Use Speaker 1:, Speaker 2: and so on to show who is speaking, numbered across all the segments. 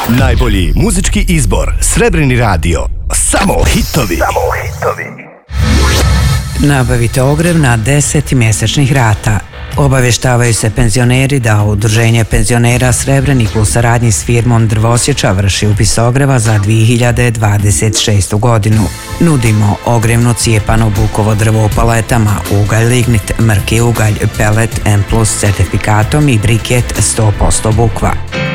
Speaker 1: Najbolji muzički izbor, Srebreni radio. Samo hitovi.
Speaker 2: Nabavite ogrev na 10 mjesečnih rata. Obavještavaju se penzioneri da Udruženje penzionera Srebrenik u saradnji s firmom Drvosječa vrši upis ogreva za 2026. godinu. Nudimo ogrevno cijepano bukovo drvo u paletama, ugalj lignit, mrki ugalj, pelet M+ certifikatom i briket 100% bukva.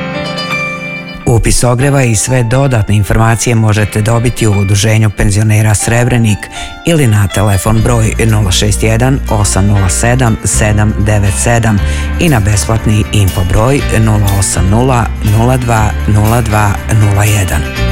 Speaker 2: Upis ogreva i sve dodatne informacije možete dobiti u Udruženju penzionera Srebrenik ili na telefon broj 061 807 797 i na besplatni info broj 080 02 02 01.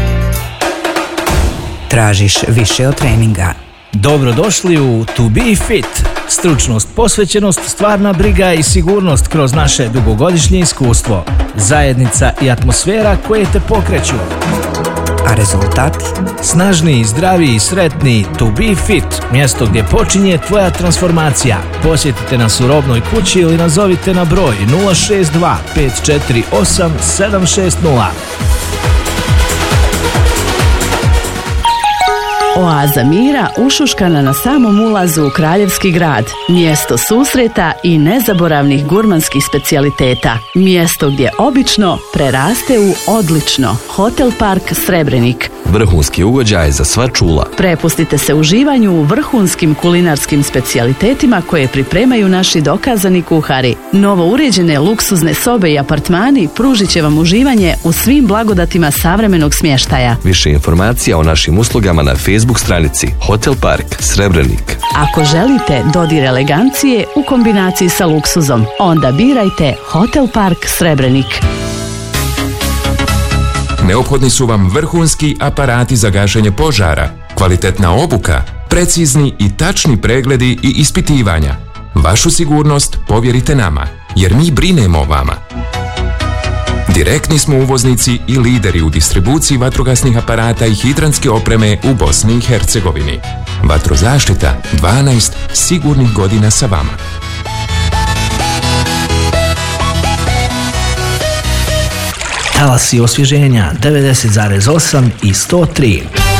Speaker 2: Tražiš više od treninga?
Speaker 3: Dobrodošli u To Be Fit. Stručnost, posvećenost, stvarna briga i sigurnost kroz naše dugogodišnje iskustvo. Zajednica i atmosfera koje te pokreću.
Speaker 2: A rezultat?
Speaker 3: Snažniji, zdraviji i sretniji. To Be Fit. Mjesto gdje počinje tvoja transformacija. Posjetite nas u Robnoj kući ili nazovite na broj 062 548 760.
Speaker 4: Oaza mira ušuškana na samom ulazu u Kraljevski grad. Mjesto susreta i nezaboravnih gurmanskih specijaliteta. Mjesto gdje obično preraste u odlično. Hotel Park Srebrenik.
Speaker 5: Vrhunski ugođaj za sva čula.
Speaker 4: Prepustite se uživanju u vrhunskim kulinarskim specijalitetima koje pripremaju naši dokazani kuhari. Novo uređene luksuzne sobe i apartmani pružit će vam uživanje u svim blagodatima savremenog smještaja.
Speaker 5: Više informacija o našim uslugama na Facebook stranici Hotel Park Srebrenik.
Speaker 4: Ako želite dodir elegancije u kombinaciji sa luksuzom, onda birajte Hotel Park Srebrenik.
Speaker 6: Neophodni su vam vrhunski aparati za gašenje požara, kvalitetna obuka, precizni i tačni pregledi i ispitivanja. Vašu sigurnost povjerite nama, jer mi brinemo o vama. Direktni smo uvoznici i lideri u distribuciji vatrogasnih aparata i hidrantske opreme u Bosni i Hercegovini. Vatrozaštita 12 sigurnih godina sa vama.
Speaker 3: Talasi osvježenja 90,8 i 103.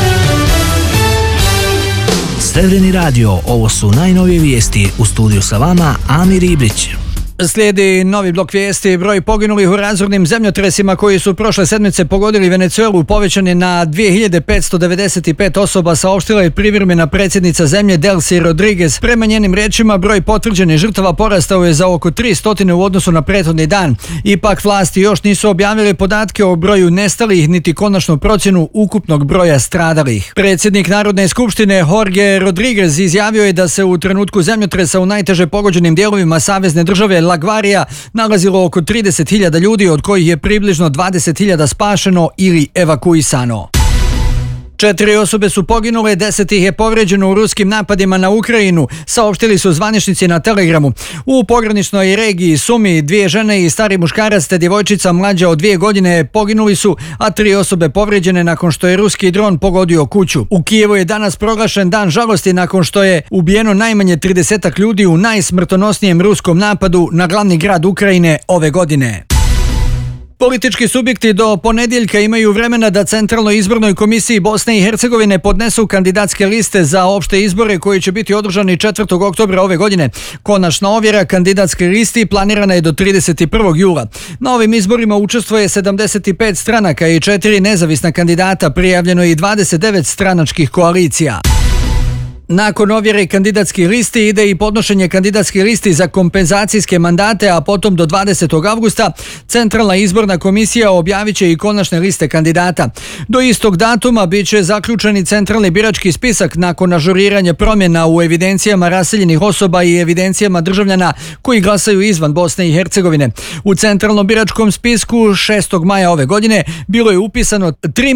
Speaker 3: Srebreni radio, ovo su najnovije vijesti. U studiju sa vama Amir Ibrić.
Speaker 7: Slijedi novi blok vijesti. Broj poginulih u razornim zemljotresima koji su prošle sedmice pogodili Venezuelu povećan je na 2595 osoba, saopštila je privremena predsjednica zemlje Delcy Rodriguez. Prema njenim riječima, broj potvrđenih žrtava porastao je za oko 300 u odnosu na prethodni dan. Ipak vlasti još nisu objavile podatke o broju nestalih niti konačnu procjenu ukupnog broja stradalih. Predsjednik Narodne skupštine Jorge Rodriguez izjavio je da se u trenutku zemljotresa u najteže pogođenim dijelovima savezne države La Guaira nalazilo oko 30.000 ljudi, od kojih je približno 20.000 spašeno ili evakuisano. 4 osobe su poginule, 10 ih je povrijeđeno u ruskim napadima na Ukrajinu, saopštili su zvaničnici na Telegramu. U pograničnoj regiji Sumi 2 žene i stari muškarac te djevojčica mlađa od 2 godine poginuli su, a 3 osobe povrijeđene nakon što je ruski dron pogodio kuću. U Kijevu je danas proglašen dan žalosti nakon što je ubijeno najmanje 30 ljudi u najsmrtonosnijem ruskom napadu na glavni grad Ukrajine ove godine. Politički subjekti do ponedjeljka imaju vremena da Centralnoj izbornoj komisiji Bosne i Hercegovine podnesu kandidatske liste za opšte izbore koji će biti održani 4. oktobra ove godine. Konačna ovjera kandidatske listi planirana je do 31. jula. Na ovim izborima učestvuje 75 stranaka i 4 nezavisna kandidata, prijavljeno je i 29 stranačkih koalicija. Nakon ovjere kandidatskih listi ide i podnošenje kandidatskih listi za kompenzacijske mandate, a potom do 20. avgusta Centralna izborna komisija objavit će i konačne liste kandidata. Do istog datuma bit će zaključeni centralni birački spisak nakon ažuriranja promjena u evidencijama raseljenih osoba i evidencijama državljana koji glasaju izvan Bosne i Hercegovine. U centralnom biračkom spisku 6. maja ove godine bilo je upisano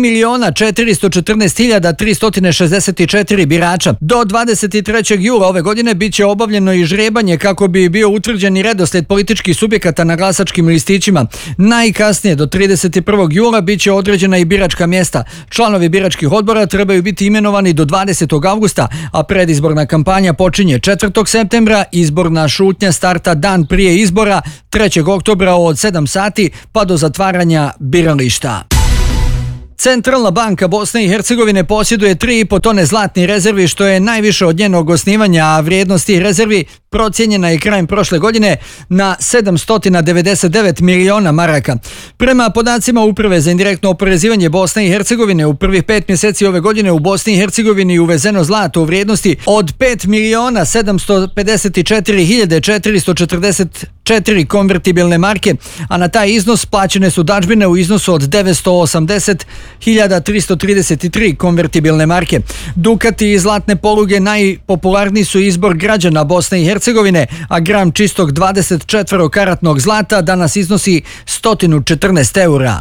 Speaker 7: 3.414.364 birača. Do 23. jula ove godine bit će obavljeno i žrebanje kako bi bio utvrđen i redoslijed političkih subjekata na glasačkim listićima. Najkasnije do 31. jula bit će određena i biračka mjesta. Članovi biračkih odbora trebaju biti imenovani do 20. avgusta, a predizborna kampanja počinje 4. septembra, izborna šutnja starta dan prije izbora 3. oktobra od 7 sati pa do zatvaranja birališta. Centralna banka Bosne i Hercegovine posjeduje 3,5 tone zlatnih rezervi, što je najviše od njenog osnivanja, a vrijednost tih rezervi procijenjena je krajem prošle godine na 799 miliona maraka. Prema podacima Uprave za indirektno oporezivanje Bosne i Hercegovine, u prvih 5 mjeseci ove godine u Bosni i Hercegovini uvezeno zlato u vrijednosti od 5 miliona 754 hiljade 444 konvertibilne marke, a na taj iznos plaćene su dažbine u iznosu od 980.333 konvertibilne marke. Dukati i zlatne poluge najpopularniji su izbor građana Bosne i Hercegovine, a gram čistog 24-karatnog zlata danas iznosi 114 eura.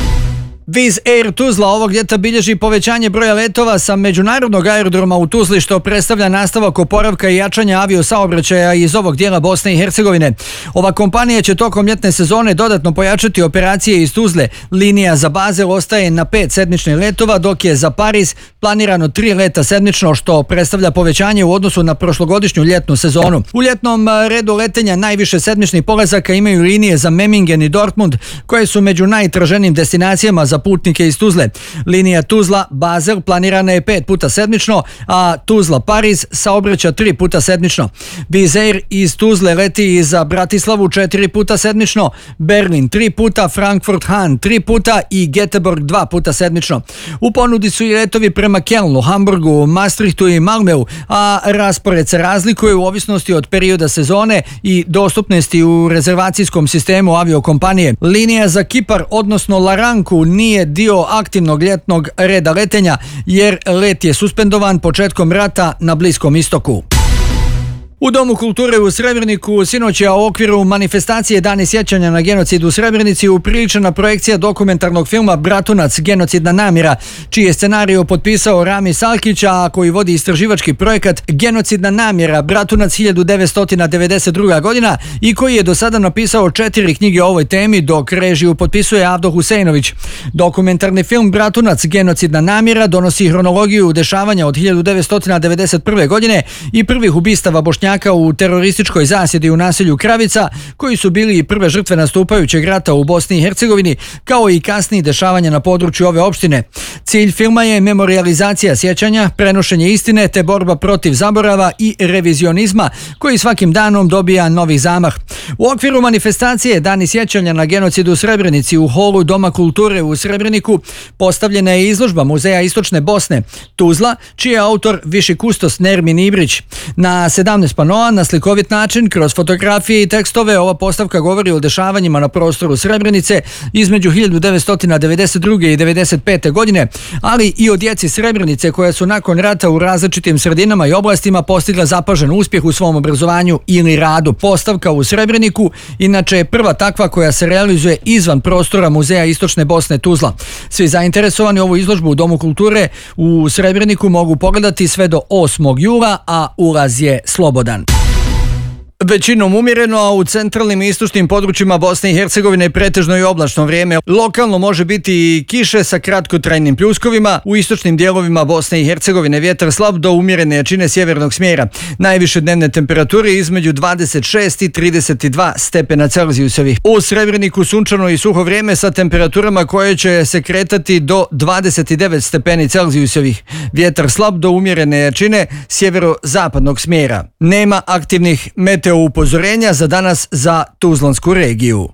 Speaker 7: Wizz Air Tuzla ovog ljeta bilježi povećanje broja letova sa međunarodnog aerodroma u Tuzli, što predstavlja nastavak oporavka i jačanja aviosaobraćaja iz ovog dijela Bosne i Hercegovine. Ova kompanija će tokom ljetne sezone dodatno pojačati operacije iz Tuzle. Linija za Basel ostaje na 5 sedmičnih letova, dok je za Pariz planirano 3 leta sedmično, što predstavlja povećanje u odnosu na prošlogodišnju ljetnu sezonu. U ljetnom redu letenja najviše sedmičnih polazaka imaju linije za Memmingen i Dortmund, koje su među najtraženijim destinacijama za putnike iz Tuzle. Linija Tuzla-Basel planirana je 5 puta sedmično, a Tuzla-Pariz saobraća 3 puta sedmično. Wizz Air iz Tuzle leti i za Bratislavu 4 puta sedmično, Berlin 3 puta, Frankfurt-Hahn 3 puta i Göteborg 2 puta sedmično. U ponudi su i letovi prema Kelnu, Hamburgu, Maastrichtu i Malmeu, a raspored se razlikuje u ovisnosti od perioda sezone i dostupnosti u rezervacijskom sistemu aviokompanije. Linija za Kipar, odnosno Laranku, nije dio aktivnog ljetnog reda letenja, jer let je suspendovan početkom rata na Bliskom istoku. U Domu kulture u Srebreniku sinoć je u okviru manifestacije Dani sjećanja na genocid u Srebrenici upriličena projekcija dokumentarnog filma Bratunac, genocidna namjera, čiji je scenariju potpisao Rami Salkić, a koji vodi istraživački projekat Genocidna namjera Bratunac 1992. godina i koji je do sada napisao 4 knjige o ovoj temi, dok režiju potpisuje Avdo Huseinović. Dokumentarni film Bratunac, genocidna namjera donosi hronologiju dešavanja od 1991. godine i prvih ubistava Bošnjaka u terorističkoj zasjedi u naselju Kravica, koji su bili i prve žrtve nastupajućeg rata u Bosni i Hercegovini, kao i kasnije dešavanja na području ove opštine. Cilj filma je memorijalizacija sjećanja, prenošenje istine te borba protiv zaborava i revizionizma, koji svakim danom dobija novi zamah. U okviru manifestacije Dani sjećanja na genocid u Srebrenici u holu Doma kulture u Srebreniku postavljena je izložba Muzeja Istočne Bosne Tuzla, čiji je autor viši kustos Nermin Ibrić. Na 17 panoa na slikovit način, kroz fotografije i tekstove, ova postavka govori o dešavanjima na prostoru Srebrenice između 1992. i 1995. godine, ali i o djeci Srebrenice koja su nakon rata u različitim sredinama i oblastima postigla zapažen uspjeh u svom obrazovanju ili radu. Postavka u Srebreniku inače je prva takva koja se realizuje izvan prostora Muzeja Istočne Bosne Tuzla. Svi zainteresovani ovu izložbu u Domu kulture u Srebreniku mogu pogledati sve do 8. jula, a ulaz je slobodan. Većinom umjereno, a u centralnim i istočnim područjima Bosne i Hercegovine pretežno i oblačno vrijeme. Lokalno može biti i kiše sa kratkotrajnim pljuskovima. U istočnim dijelovima Bosne i Hercegovine vjetar slab do umjerene jačine sjevernog smjera. Najviše dnevne temperature između 26 i 32 stepena Celzijusovih. U Srebreniku sunčano i suho vrijeme sa temperaturama koje će se kretati do 29 stepeni Celzijusovih. Vjetar slab do umjerene jačine sjeverozapadnog smjera. Nema aktivnih upozorenja za danas za Tuzlansku regiju.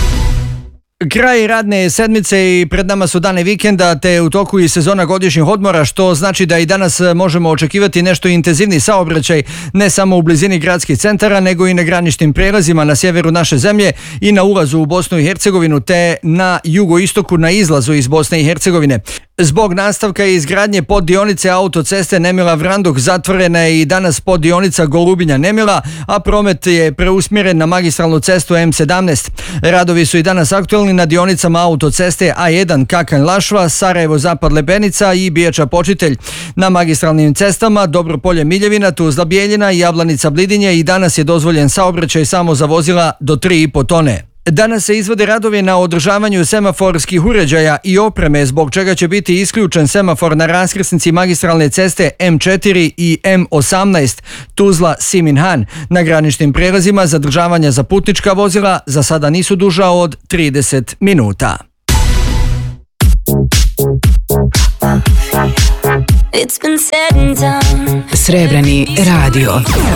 Speaker 7: Kraj radne sedmice i pred nama su dani vikenda, te u toku i sezona godišnjih odmora, što znači da i danas možemo očekivati nešto intenzivni saobraćaj, ne samo u blizini gradskih centara, nego i na graničnim prijelazima na sjeveru naše zemlje i na ulazu u Bosnu i Hercegovinu, te na jugoistoku na izlazu iz Bosne i Hercegovine. Zbog nastavka i izgradnje poddionice autoceste Nemila-Vranduk zatvorena je i danas poddionica Golubinja-Nemila, a promet je preusmjeren na magistralnu cestu M17. Radovi su i danas aktualni na dionicama autoceste A1 Kakanj-Lašva, Sarajevo-Zapad-Lebenica i Bijača-Počitelj. Na magistralnim cestama Dobropolje-Miljevina, Tuzla-Bijeljina i Jablanica-Blidinje i danas je dozvoljen saobraćaj samo za vozila do 3,5 tone. Danas se izvode radovi na održavanju semaforskih uređaja i opreme, zbog čega će biti isključen semafor na raskrsnici magistralne ceste M4 i M18 Tuzla-Simin-Han. Na graničnim prijelazima zadržavanja za putnička vozila za sada nisu duža od 30 minuta.
Speaker 8: It's been said and done.
Speaker 2: Srebreni radio.